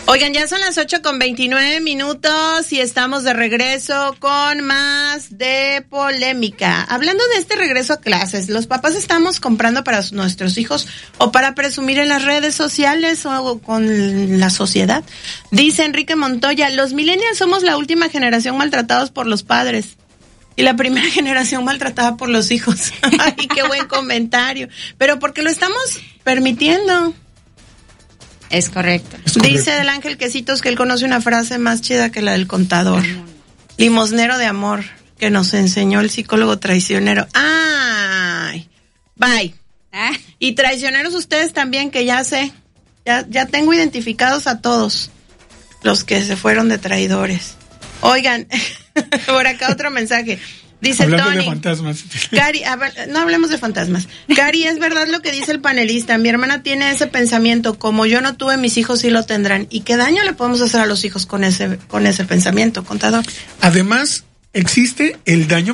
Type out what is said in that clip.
Oigan, ya son las 8:29 y estamos de regreso con más de polémica. Hablando de este regreso a clases, los papás estamos comprando para nuestros hijos o para presumir en las redes sociales o con la sociedad. Dice Enrique Montoya, los millennials somos la última generación maltratados por los padres y la primera generación maltratada por los hijos. Ay, qué buen comentario. Pero porque lo estamos permitiendo. Es correcto. Dice del Ángel Quesitos que él conoce una frase más chida que la del contador. Limosnero de amor, que nos enseñó el psicólogo traicionero. ¡Ay! Bye. Y traicioneros ustedes también, que ya sé. Ya tengo identificados a todos los que se fueron de traidores. Oigan, por acá otro mensaje. Dice hablando Tony. De fantasmas. Cari, a ver, no hablemos de fantasmas. Cari, es verdad lo que dice el panelista. Mi hermana tiene ese pensamiento. Como yo no tuve, mis hijos sí lo tendrán. ¿Y qué daño le podemos hacer a los hijos con ese pensamiento, contador? Además, existe el daño